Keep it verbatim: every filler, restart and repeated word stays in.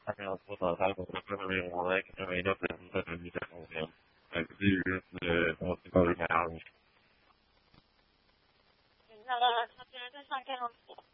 还没有多少他我这方面我来认为就可能这能力的目标，乃至于是我知道的压力。 那那他现在在上课吗？